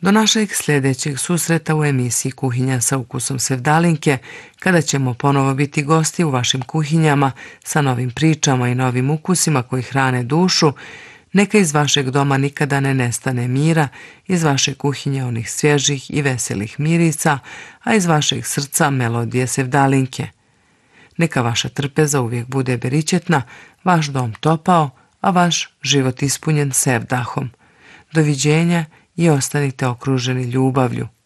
Do našeg sljedećeg susreta u emisiji Kuhinja sa ukusom Sevdalinke, kada ćemo ponovo biti gosti u vašim kuhinjama sa novim pričama i novim ukusima koji hrane dušu, neka iz vašeg doma nikada ne nestane mira, iz vaše kuhinje onih svježih i veselih mirisa, a iz vašeg srca melodije Sevdalinke. Neka vaša trpeza uvijek bude beričetna, vaš dom topao, a vaš život ispunjen sevdahom. Doviđenja i ostanite okruženi ljubavlju.